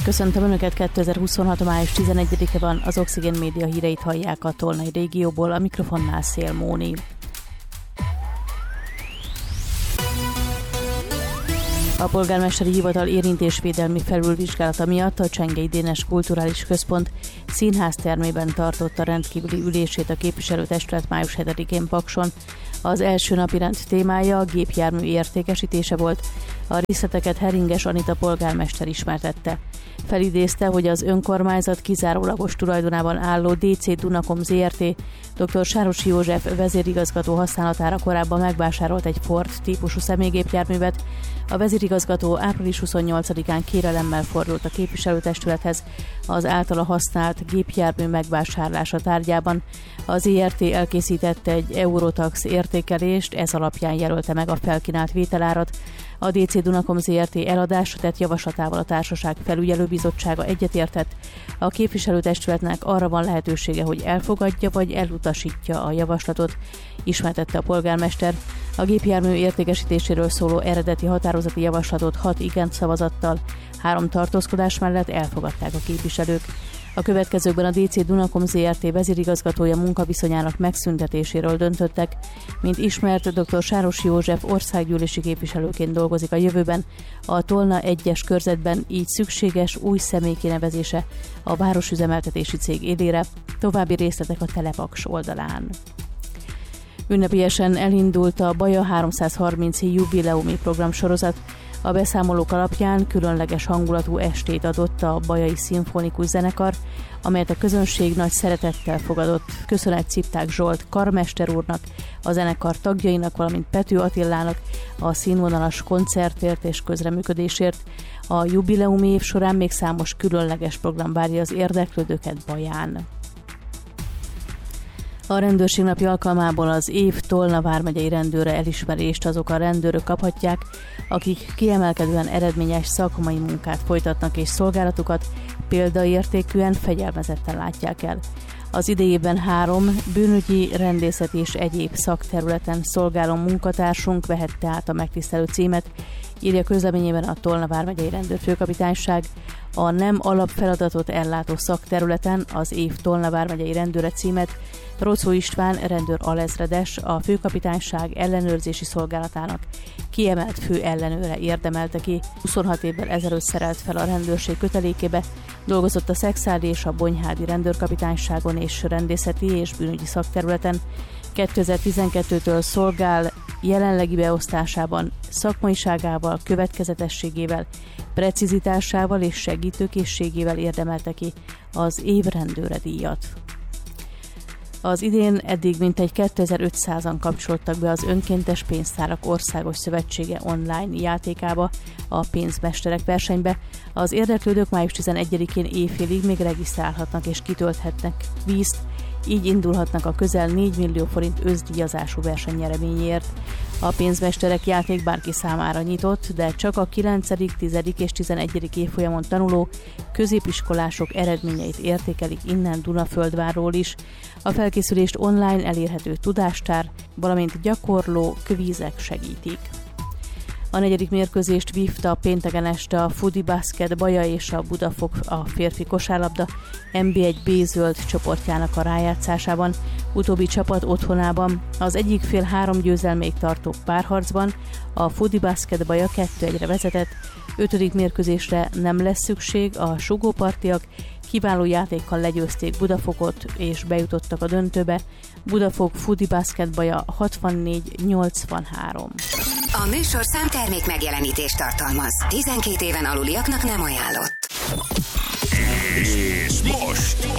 Köszöntöm Önöket, 2026. május 11-e van, az Oxigén Média híreit hallják a Tolnai régióból, a mikrofonnál Szél Móni. A polgármesteri hivatal érintésvédelmi felülvizsgálata miatt a Csengei Dénes Kulturális Központ színháztermében tartotta rendkívüli ülését a képviselőtestület május 7-én Pakson. Az első napirend témája a gépjármű értékesítése volt, a részleteket Heringes Anita polgármester ismertette. Felidézte, hogy az önkormányzat kizárólagos tulajdonában álló DC Dunakom Zrt. Dr. Sárosi József vezérigazgató használatára korábban megvásárolt egy Ford típusú személygépjárművet. A vezérigazgató április 28-án kérelemmel fordult a képviselőtestülethez az általa használt gépjármű megvásárlása tárgyában. Az ZRT elkészítette egy Eurotax értékelést, ez alapján jelölte meg a felkínált vételárat. A DC Dunakom Zrt. Eladásra tett javaslatával a társaság felügyelőbizottsága egyetértett. A képviselőtestületnek arra van lehetősége, hogy elfogadja vagy elutasítja a javaslatot, ismertette a polgármester. A gépjármű értékesítéséről szóló eredeti határozati javaslatot 6 igen szavazattal, 3 tartózkodás mellett elfogadták a képviselők. A következőkben a DC Dunakom Zrt. Vezérigazgatója munkaviszonyának megszüntetéséről döntöttek. Mint ismert, dr. Sárosi József országgyűlési képviselőként dolgozik a jövőben, a Tolna 1-es körzetben, így szükséges új személy kinevezése a városüzemeltetési cég élére. További részletek a Telepaks oldalán. Ünnepélyesen elindult a Baja 330 jubileumi programsorozat. A beszámolók alapján különleges hangulatú estét adott a Bajai Szimfonikus Zenekar, amelyet a közönség nagy szeretettel fogadott. Köszönet Cipták Zsolt karmester úrnak, a zenekar tagjainak, valamint Pető Attilának a színvonalas koncertért és közreműködésért. A jubileumi év során még számos különleges program várja az érdeklődőket Baján. A rendőrség napi alkalmából az év Tolna vármegyei rendőre elismerést azok a rendőrök kaphatják, akik kiemelkedően eredményes szakmai munkát folytatnak és szolgálatukat példaértékűen, fegyelmezetten látják el. Az idejében 3 bűnügyi, rendészeti és egyéb szakterületen szolgáló munkatársunk vehette át a megtisztelő címet, írja közleményében a Tolna vármegyei rendőrfőkapitányság. A nem alapfeladatot ellátó szakterületen az év Tolna vármegyei rendőre címet Rocó István rendőr alezredes, a főkapitányság ellenőrzési szolgálatának kiemelt fő ellenőre érdemelte ki. 26 évvel ezelőtt szerelt fel a rendőrség kötelékébe, dolgozott a Szexádi és a Bonyhádi rendőrkapitányságon és rendészeti és bűnügyi szakterületen. 2012-től szolgál, jelenlegi beosztásában szakmaiságával, következetességével, precizitásával és segítőkészségével érdemelte ki az év rendőre díjat. Az idén eddig mintegy 2500-an kapcsoltak be az Önkéntes Pénztárak Országos Szövetsége online játékába, a pénzmesterek versenybe. Az érdeklődők május 11-én éjfélig még regisztrálhatnak és kitölthetnek kvízt, így indulhatnak a közel 4 millió forint összdíjazású verseny nyereményért. A pénzmesterek játék bárki számára nyitott, de csak a 9., 10. és 11. évfolyamon tanuló középiskolások eredményeit értékelik innen Dunaföldvárról is. A felkészülést online elérhető tudástár, valamint gyakorló kvízek segítik. A 4. mérkőzést vívta pénteken este a FudiBasket Baja és a Budafok a férfi kosárlabda NB1B zöld csoportjának a rájátszásában. Utóbbi csapat otthonában az egyik fél 3 győzelméig tartó párharcban a FudiBasket Baja 2-1-re vezetett. 5. mérkőzésre nem lesz szükség, a sugópartiak kiváló játékkal legyőzték Budafokot és bejutottak a döntőbe. Budafok FudiBasket Baja 64-83. A műsorszám termék megjelenítést tartalmaz. 12 éven aluliaknak nem ajánlott. És most